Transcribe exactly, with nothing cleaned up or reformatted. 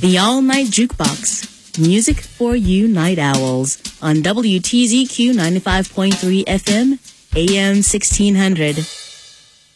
The All-Night Jukebox. Music for you night owls on W T Z Q ninety-five point three F M, A M sixteen hundred.